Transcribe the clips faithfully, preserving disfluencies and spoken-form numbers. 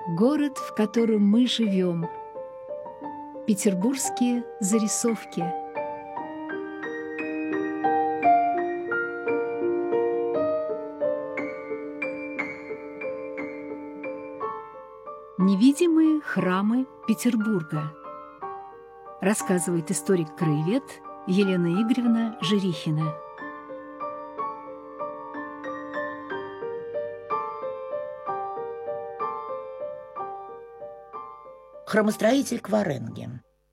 Город, в котором мы живем. Петербургские зарисовки. Невидимые храмы Петербурга. Рассказывает историк-краевед Елена Игоревна Жирихина. Храмостроитель Кваренги.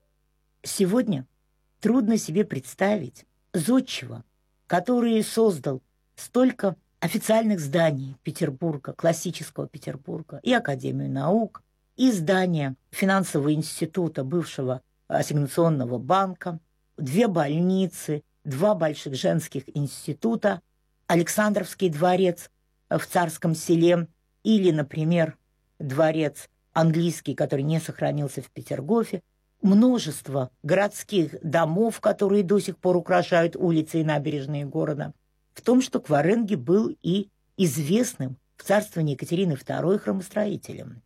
Сегодня трудно себе представить зодчего, который создал столько официальных зданий Петербурга, классического Петербурга, и Академию наук, и здание финансового института, бывшего ассигнационного банка, две больницы, два больших женских института, Александровский дворец в Царском Селе или, например, дворец английский, который не сохранился в Петергофе, множество городских домов, которые до сих пор украшают улицы и набережные города, в том, что Кваренги был и известным в царствовании Екатерины второй храмостроителем.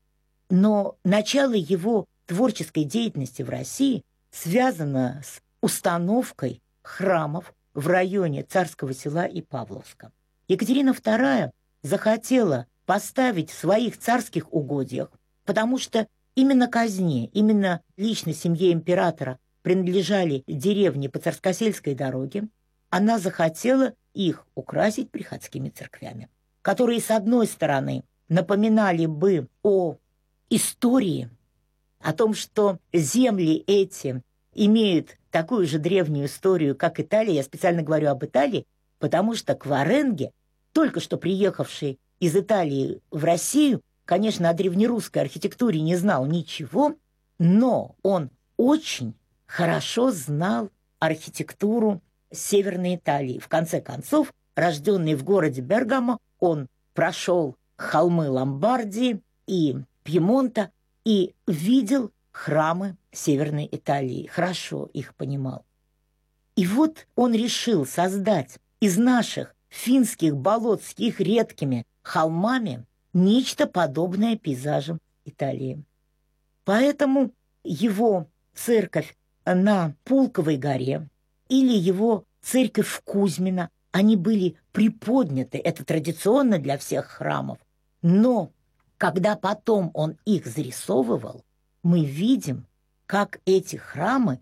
Но начало его творческой деятельности в России связано с установкой храмов в районе Царского Села и Павловска. Екатерина вторая захотела поставить в своих царских угодьях, потому что именно казне, именно лично семье императора принадлежали деревни по Царскосельской дороге, она захотела их украсить приходскими церквями, которые, с одной стороны, напоминали бы о истории, о том, что земли эти имеют такую же древнюю историю, как Италия. Я специально говорю об Италии, потому что Кваренги, только что приехавший из Италии в Россию, конечно, о древнерусской архитектуре не знал ничего, но он очень хорошо знал архитектуру Северной Италии. В конце концов, рожденный в городе Бергамо, он прошел холмы Ломбардии и Пьемонта и видел храмы Северной Италии, хорошо их понимал. И вот он решил создать из наших финских болот с их редкими холмами нечто подобное пейзажам Италии. Поэтому его церковь на Пулковой горе или его церковь в Кузьмино, они были приподняты, это традиционно для всех храмов. Но когда потом он их зарисовывал, мы видим, как эти храмы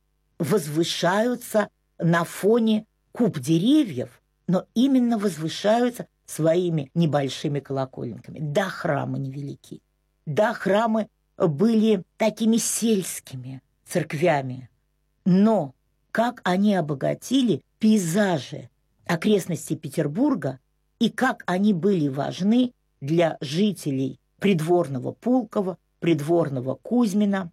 возвышаются на фоне куп деревьев, но именно возвышаются своими небольшими колокольниками. Да, храмы невелики. Да, храмы были такими сельскими церквями. Но как они обогатили пейзажи окрестностей Петербурга и как они были важны для жителей придворного Пулково, придворного Кузьмина.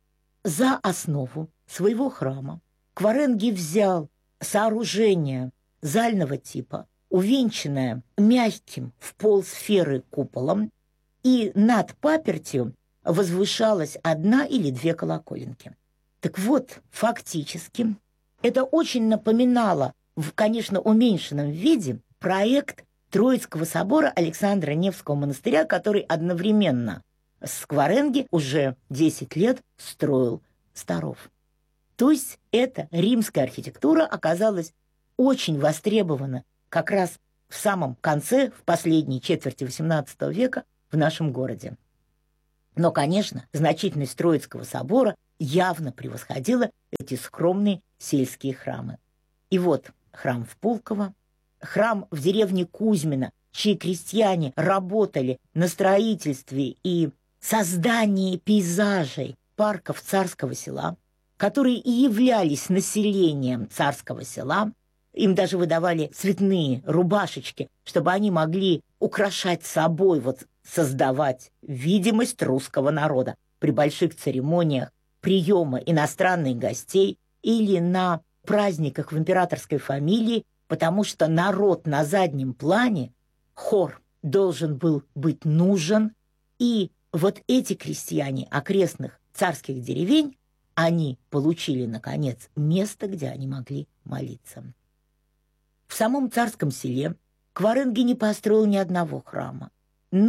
За основу своего храма Кваренги взял сооружение зального типа, увенчанное мягким в полсферы куполом, и над папертью возвышалась одна или две колоколенки. Так вот, фактически, это очень напоминало, в, конечно, уменьшенном виде, проект Троицкого собора Александра Невского монастыря, который одновременно с Кваренги уже десять лет строил Старов. То есть эта римская архитектура оказалась очень востребована как раз в самом конце, в последней четверти восемнадцатого века в нашем городе. Но, конечно, значительность Троицкого собора явно превосходила эти скромные сельские храмы. И вот храм в Пулково, храм в деревне Кузьмино, чьи крестьяне работали на строительстве и создании пейзажей парков Царского Села, которые и являлись населением Царского Села. Им даже выдавали цветные рубашечки, чтобы они могли украшать собой, вот создавать видимость русского народа при больших церемониях приема иностранных гостей или на праздниках в императорской фамилии, потому что народ на заднем плане, хор должен был быть нужен, и вот эти крестьяне окрестных царских деревень, они получили, наконец, место, где они могли молиться. В самом Царском Селе Кваренги не построил ни одного храма, но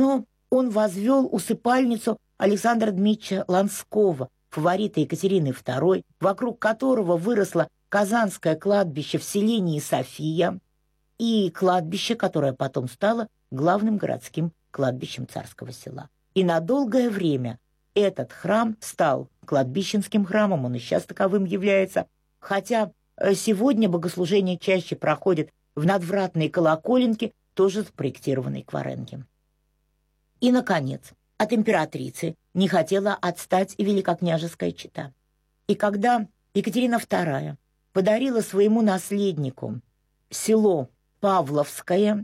он возвел усыпальницу Александра Дмитриевича Ланского, фаворита Екатерины второй, вокруг которого выросло Казанское кладбище в селении София и кладбище, которое потом стало главным городским кладбищем Царского Села. И на долгое время этот храм стал кладбищенским храмом, он и сейчас таковым является, хотя сегодня богослужение чаще проходит в надвратной колоколенке, тоже спроектированной Кваренге. И, наконец, от императрицы не хотела отстать и великокняжеская чета. И когда Екатерина вторая подарила своему наследнику село Павловское,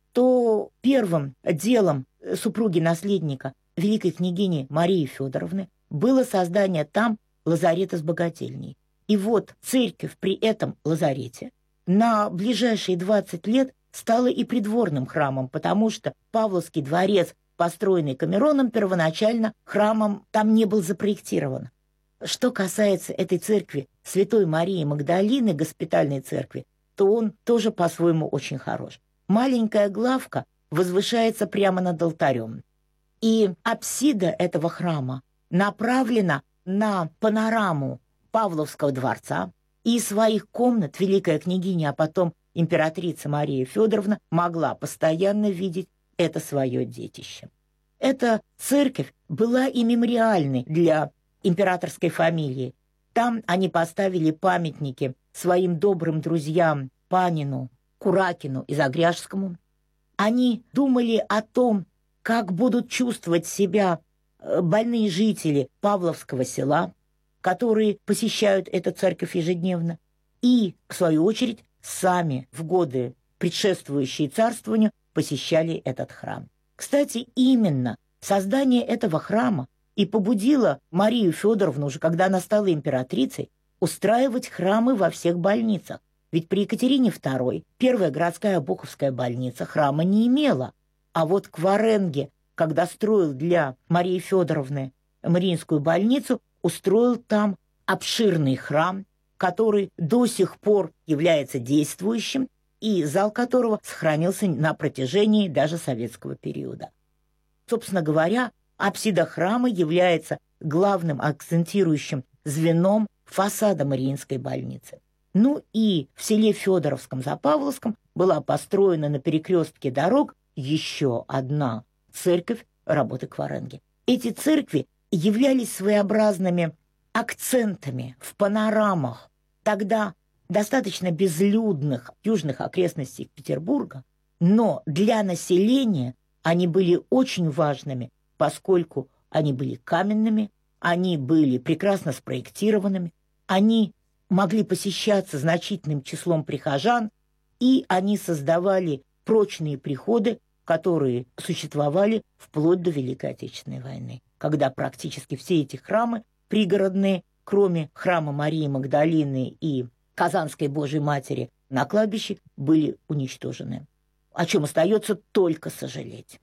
то первым делом супруги наследника, великой княгини Марии Федоровны, было создание там лазарета с богательней. И вот церковь при этом лазарете на ближайшие двадцать лет стала и придворным храмом, потому что Павловский дворец, построенный Камероном, первоначально храмом там не был запроектирован. Что касается этой церкви Святой Марии Магдалины, госпитальной церкви, то он тоже по-своему очень хорош. Маленькая главка возвышается прямо над алтарем. И апсида этого храма направлена на панораму Павловского дворца, и из своих комнат великая княгиня, а потом императрица Мария Федоровна могла постоянно видеть это свое детище. Эта церковь была и мемориальной для императорской фамилии. Там они поставили памятники своим добрым друзьям Панину, Куракину и Загряжскому. Они думали о том, как будут чувствовать себя больные жители Павловского села, которые посещают эту церковь ежедневно, и, в свою очередь, сами в годы, предшествующие царствованию, посещали этот храм. Кстати, именно создание этого храма и побудило Марию Федоровну, уже когда она стала императрицей, устраивать храмы во всех больницах. Ведь при Екатерине второй первая городская Обуховская больница храма не имела. А вот Кваренге, когда строил для Марии Федоровны Мариинскую больницу, устроил там обширный храм, который до сих пор является действующим, и зал которого сохранился на протяжении даже советского периода. Собственно говоря, апсида храма является главным акцентирующим звеном фасада Мариинской больницы. Ну и в селе Федоровском Запавловском была построена на перекрестке дорог еще одна церковь работы Кваренги. Эти церкви являлись своеобразными акцентами в панорамах тогда достаточно безлюдных южных окрестностей Петербурга, но для населения они были очень важными, поскольку они были каменными, они были прекрасно спроектированными, они могли посещаться значительным числом прихожан, и они создавали прочные приходы, которые существовали вплоть до Великой Отечественной войны, когда практически все эти храмы пригородные, кроме храма Марии Магдалины и Казанской Божьей Матери на кладбище, были уничтожены, о чем остается только сожалеть.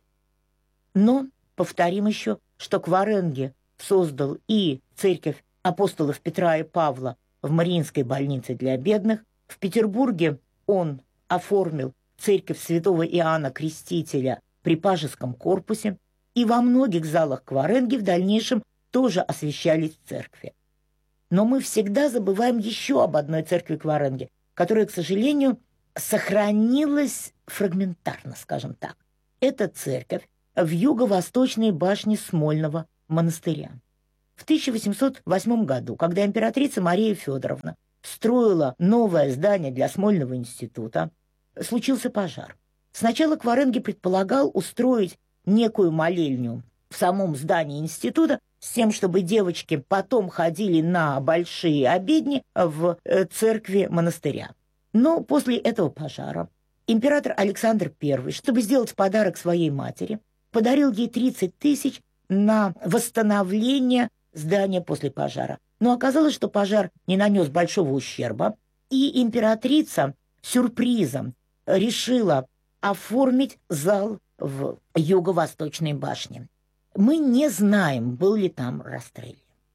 Но повторим еще, что Кваренге создал и церковь апостолов Петра и Павла в Мариинской больнице для бедных. В Петербурге он оформил церковь святого Иоанна Крестителя при Пажеском корпусе, и во многих залах Кваренги в дальнейшем тоже освящались церкви. Но мы всегда забываем еще об одной церкви Кваренги, которая, к сожалению, сохранилась фрагментарно, скажем так. Это церковь в юго-восточной башне Смольного монастыря. В тысяча восемьсот восьмом году, когда императрица Мария Федоровна строила новое здание для Смольного института, случился пожар. Сначала Кваренге предполагал устроить некую молельню в самом здании института с тем, чтобы девочки потом ходили на большие обедни в церкви монастыря. Но после этого пожара император Александр Первый, чтобы сделать подарок своей матери, подарил ей тридцать тысяч на восстановление здания после пожара. Но оказалось, что пожар не нанес большого ущерба, и императрица сюрпризом решила оформить зал в юго-восточной башне. Мы не знаем, был ли там расстрел.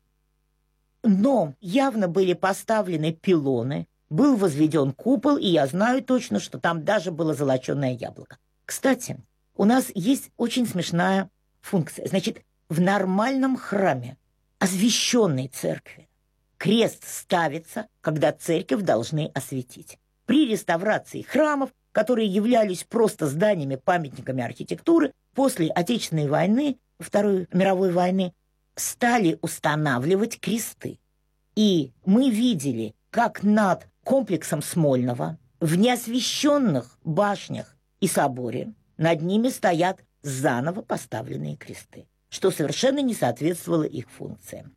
Но явно были поставлены пилоны, был возведен купол, и я знаю точно, что там даже было золоченое яблоко. Кстати, у нас есть очень смешная функция. Значит, в нормальном храме, освященной церкви, крест ставится, когда церковь должны осветить. При реставрации храмов, которые являлись просто зданиями, памятниками архитектуры, после Отечественной войны, Второй мировой войны, стали устанавливать кресты. И мы видели, как над комплексом Смольного в неосвященных башнях и соборе над ними стоят заново поставленные кресты, что совершенно не соответствовало их функциям.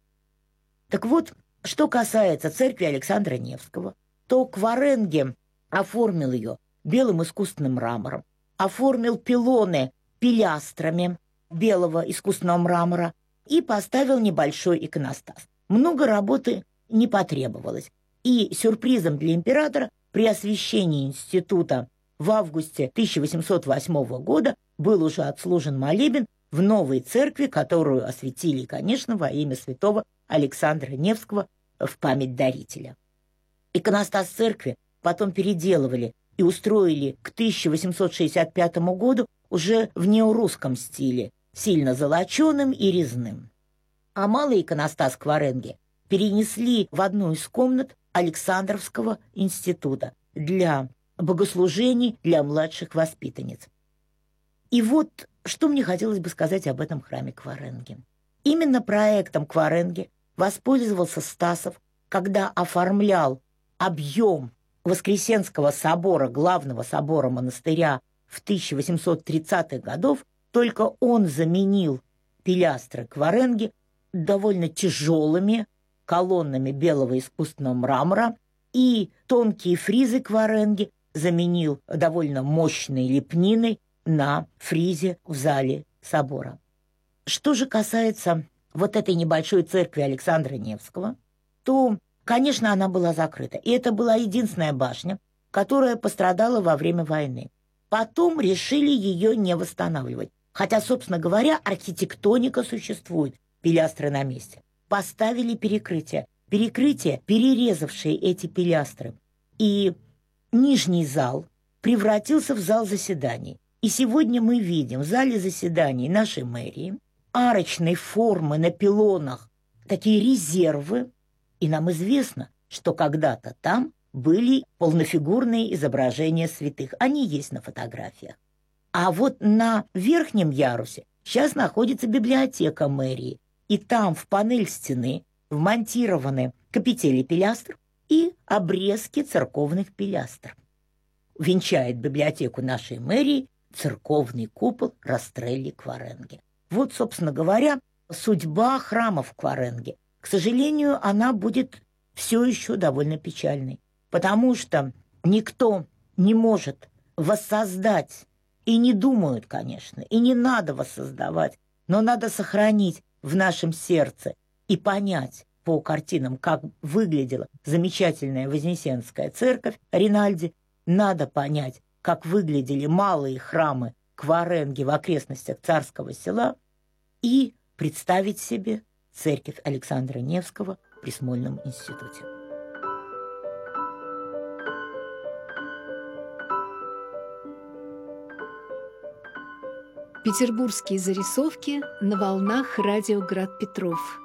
Так вот, что касается церкви Александра Невского, то Кваренге оформил ее белым искусственным мрамором, оформил пилоны пилястрами белого искусственного мрамора и поставил небольшой иконостас. Много работы не потребовалось. И сюрпризом для императора при освящении института в августе тысяча восемьсот восьмого года был уже отслужен молебен в новой церкви, которую осветили, конечно, во имя святого Александра Невского в память дарителя. Иконостас церкви потом переделывали и устроили к тысяча восемьсот шестьдесят пятому году уже в неорусском стиле, сильно золоченым и резным. А малый иконостас Кваренге перенесли в одну из комнат Александровского института для богослужений для младших воспитанниц. И вот что мне хотелось бы сказать об этом храме Кваренге. Именно проектом Кваренге воспользовался Стасов, когда оформлял объем Воскресенского собора, главного собора монастыря в тысяча восемьсот тридцатых годов. Только он заменил пилястры Кваренге довольно тяжелыми колоннами белого искусственного мрамора, и тонкие фризы Кваренге заменил довольно мощной лепниной на фризе в зале собора. Что же касается вот этой небольшой церкви Александра Невского, то, конечно, она была закрыта. И это была единственная башня, которая пострадала во время войны. Потом решили ее не восстанавливать. Хотя, собственно говоря, архитектоника существует, пилястры на месте. Поставили перекрытие. Перекрытие, перерезавшие эти пилястры. И нижний зал превратился в зал заседаний. И сегодня мы видим в зале заседаний нашей мэрии арочной формы на пилонах такие резервы. И нам известно, что когда-то там были полнофигурные изображения святых. Они есть на фотографиях. А вот на верхнем ярусе сейчас находится библиотека мэрии. И там в панель стены вмонтированы капители пилястр и обрезки церковных пилястр. Венчает библиотеку нашей мэрии церковный купол Растрелли Кваренге. Вот, собственно говоря, судьба храмов Кваренге. К сожалению, она будет все еще довольно печальной, потому что никто не может воссоздать, и не думают, конечно, и не надо воссоздавать, но надо сохранить в нашем сердце и понять по картинам, как выглядела замечательная Вознесенская церковь Ринальди, надо понять, как выглядели малые храмы Кваренге в окрестностях Царского Села и представить себе церковь Александра Невского при Смольном институте. Петербургские зарисовки на волнах радио «Град Петров».